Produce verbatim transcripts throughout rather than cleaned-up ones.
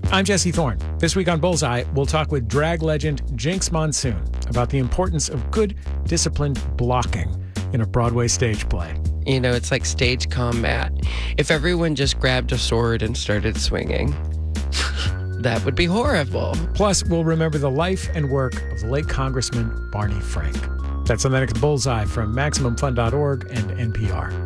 I'm Jesse Thorne. This week on Bullseye, we'll talk with drag legend Jinx Monsoon about the importance of good, disciplined blocking in a Broadway stage play. You know, it's like stage combat. If everyone just grabbed a sword and started swinging, that would be horrible. Plus, we'll remember the life and work of the late Congressman Barney Frank. That's on the next Bullseye from Maximum Fun dot org and N P R.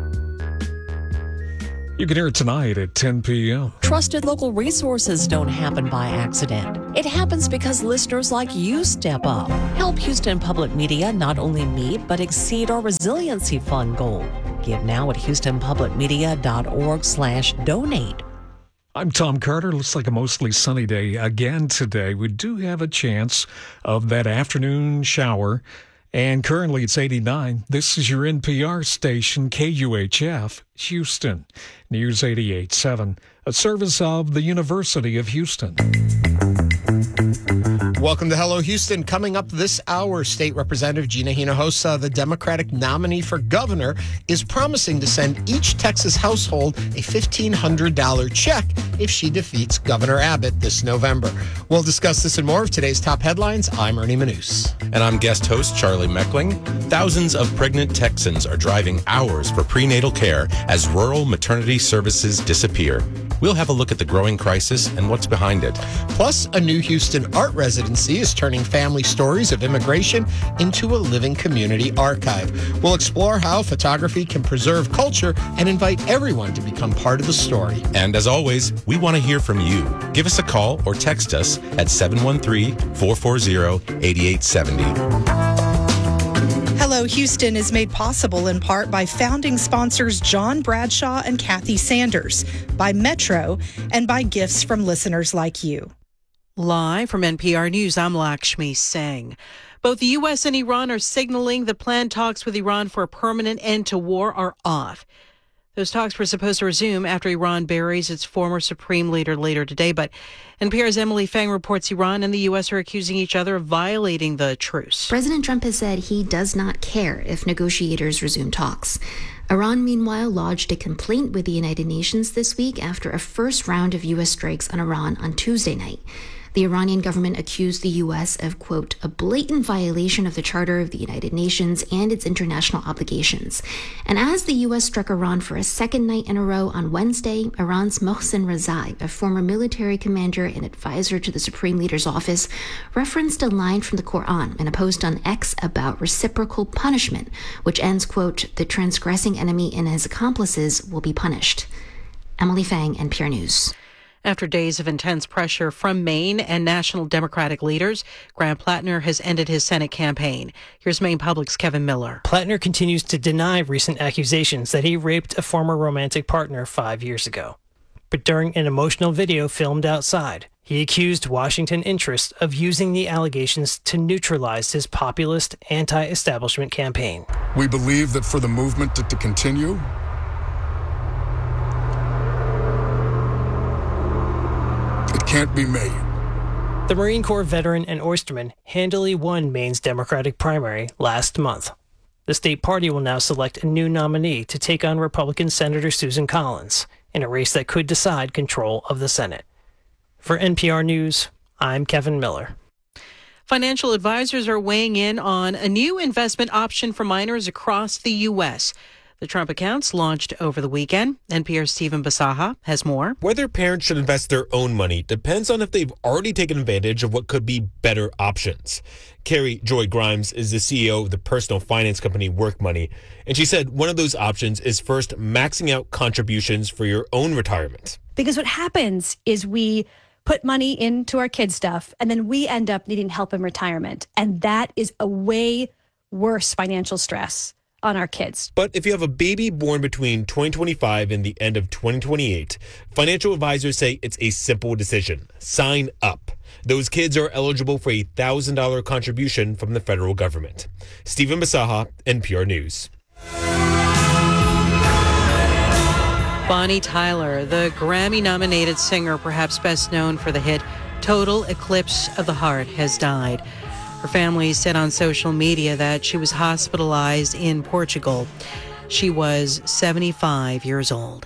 You can hear it tonight at ten p.m. Trusted local resources don't happen by accident. It happens because listeners like you step up. Help Houston Public Media not only meet, but exceed our Resiliency Fund goal. Give now at houston public media dot org slash donate. I'm Tom Carter. Looks like a mostly sunny day again today. We do have a chance of that afternoon shower. And currently it's eighty-nine. This is your N P R station, K U H F, Houston. News eighty-eight point seven, a service of the University of Houston. Welcome to Hello Houston. Coming up this hour, State Representative Gina Hinojosa, the Democratic nominee for governor, is promising to send each Texas household a fifteen hundred dollars check if she defeats Governor Abbott this November. We'll discuss this and more of today's top headlines. I'm Ernie Manous. And I'm guest host Charlie Meckling. Thousands of pregnant Texans are driving hours for prenatal care as rural maternity services disappear. We'll have a look at the growing crisis and what's behind it. Plus, a new Houston art residency is turning family stories of immigration into a living community archive. We'll explore how photography can preserve culture and invite everyone to become part of the story. And as always, we want to hear from you. Give us a call or text us at seven one three, four four zero, eight eight seven zero. Hello Houston is made possible in part by founding sponsors John Bradshaw and Kathy Sanders, by Metro, and by gifts from listeners like you. Live from N P R News, I'm Lakshmi Singh. Both the U S and Iran are signaling the planned talks with Iran for a permanent end to war are off. Those talks were supposed to resume after Iran buries its former supreme leader later today, but N P R's Emily Fang reports Iran and the U S are accusing each other of violating the truce. President Trump has said he does not care if negotiators resume talks. Iran, meanwhile, lodged a complaint with the United Nations this week after a first round of U S strikes on Iran on Tuesday night. The Iranian government accused the U S of, quote, a blatant violation of the Charter of the United Nations and its international obligations. And as the U S struck Iran for a second night in a row on Wednesday, Iran's Mohsen Rezai, a former military commander and advisor to the Supreme Leader's office, referenced a line from the Quran in a post on X about reciprocal punishment, which ends, quote, the transgressing enemy and his accomplices will be punished. Emily Fang, N P R News. After days of intense pressure from Maine and national Democratic leaders, Graham Plattner has ended his Senate campaign. Here's Maine Public's Kevin Miller. Plattner continues to deny recent accusations that he raped a former romantic partner five years ago. But during an emotional video filmed outside, he accused Washington interests of using the allegations to neutralize his populist, anti-establishment campaign. We believe that for the movement to, to continue, can't be made. The Marine Corps veteran and oysterman handily won Maine's Democratic primary last month. The state party will now select a new nominee to take on Republican Senator Susan Collins in a race that could decide control of the Senate. For N P R News, I'm Kevin Miller. Financial advisors are weighing in on a new investment option for minors across the U S The Trump accounts launched over the weekend. N P R's Stephen Basaha has more. Whether parents should invest their own money depends on if they've already taken advantage of what could be better options. Carrie Joy Grimes is the C E O of the personal finance company Work Money, and she said one of those options is first maxing out contributions for your own retirement. Because what happens is we put money into our kids' stuff, and then we end up needing help in retirement. And that is a way worse financial stress on our kids. But if you have a baby born between twenty twenty-five and the end of twenty twenty-eight, financial advisors say it's a simple decision. Sign up. Those kids are eligible for a one thousand dollars contribution from the federal government. Stephen Basaha, N P R News. Bonnie Tyler, the Grammy-nominated singer, perhaps best known for the hit Total Eclipse of the Heart, has died. Her family said on social media that she was hospitalized in Portugal. She was seventy-five years old.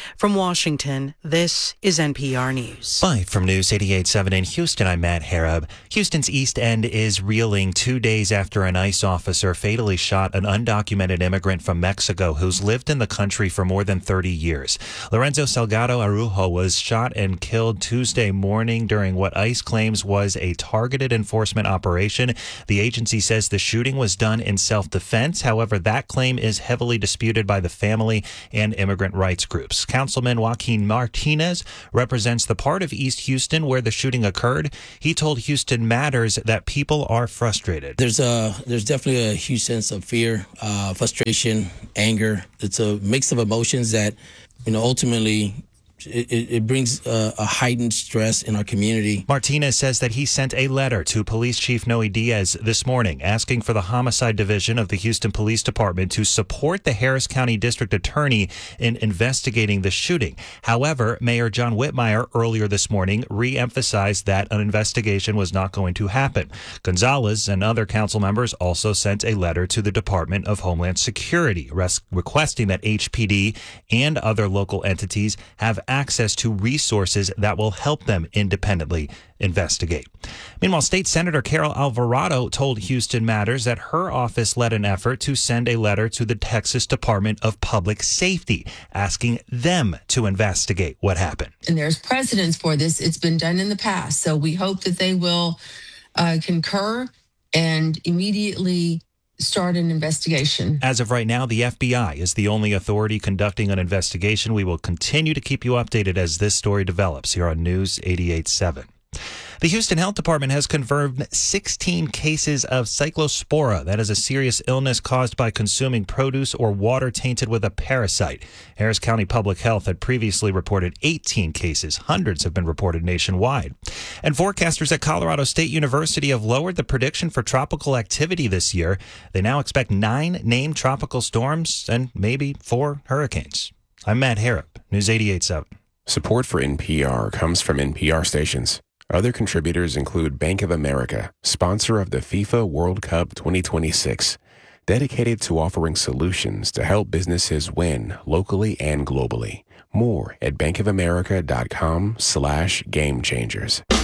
From Washington, this is N P R News. Live from News eighty-eight point seven in Houston, I'm Matt Harab. Houston's East End is reeling two days after an ICE officer fatally shot an undocumented immigrant from Mexico who's lived in the country for more than thirty years. Lorenzo Salgado Arujo was shot and killed Tuesday morning during what ICE claims was a targeted enforcement operation. The agency says the shooting was done in self-defense. However, that claim is heavily disputed by the family and immigrant rights groups. Councilman Joaquin Martinez represents the part of East Houston where the shooting occurred. He told Houston Matters that people are frustrated. There's a there's definitely a huge sense of fear, uh, frustration, anger. It's a mix of emotions that, you know, ultimately It, it brings uh, a heightened stress in our community. Martinez says that he sent a letter to Police Chief Noe Diaz this morning asking for the Homicide Division of the Houston Police Department to support the Harris County District Attorney in investigating the shooting. However, Mayor John Whitmire earlier this morning re-emphasized that an investigation was not going to happen. Gonzalez and other council members also sent a letter to the Department of Homeland Security res- requesting that H P D and other local entities have access to resources that will help them independently investigate. Meanwhile, State Senator Carol Alvarado told Houston Matters that her office led an effort to send a letter to the Texas Department of Public Safety asking them to investigate what happened. And there's precedence for this. It's been done in the past. So we hope that they will uh, concur and immediately start an investigation. As of right now, the F B I is the only authority conducting an investigation. We will continue to keep you updated as this story develops here on News eighty-eight point seven. The Houston Health Department has confirmed sixteen cases of cyclospora. That is a serious illness caused by consuming produce or water tainted with a parasite. Harris County Public Health had previously reported eighteen cases. Hundreds have been reported nationwide. And forecasters at Colorado State University have lowered the prediction for tropical activity this year. They now expect nine named tropical storms and maybe four hurricanes. I'm Matt Harrop, News eighty-eight point seven. Support for N P R comes from N P R stations. Other contributors include Bank of America, sponsor of the FIFA World Cup twenty twenty-six, dedicated to offering solutions to help businesses win locally and globally. More at bankofamerica.com slash game changers.